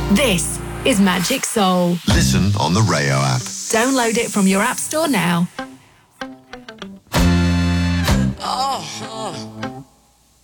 This is Magic Soul. Listen on the Rayo app. Download it from your app store now. Oh.